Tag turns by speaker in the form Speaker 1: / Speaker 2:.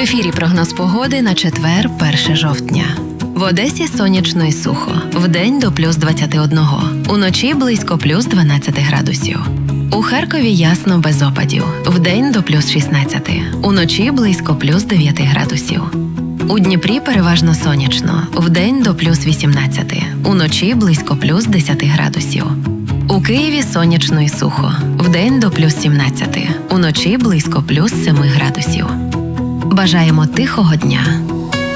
Speaker 1: ефірі прогноз погоди на четвер, 1 жовтня. В Одесі сонячно і сухо. Вдень до плюс 21. Уночі близько плюс 12 градусів. У Харкові ясно без опадів. Вдень до плюс 16. Уночі близько плюс 9 градусів. У Дніпрі переважно сонячно. Вдень до плюс 18. Уночі близько плюс 10 градусів. У Києві сонячно і сухо. Вдень до плюс 17. Уночі близько плюс 7 градусів. Бажаємо тихого дня.